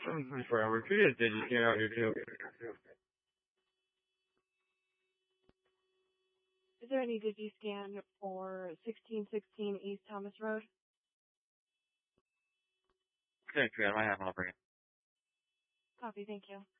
Forever. She just did get out here too. Is there any DigiScan for 1616 East Thomas Road? Thanks, man. I have. I'll bring it. Copy, thank you.